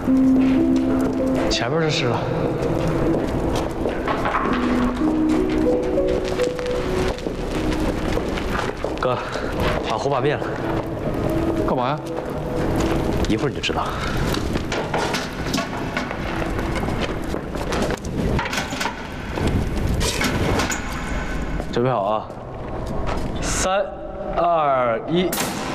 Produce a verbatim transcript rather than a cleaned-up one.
前面是湿了。哥，把火把灭了。 干嘛呀？ 一会儿你就知道。准备好啊！三、二、一。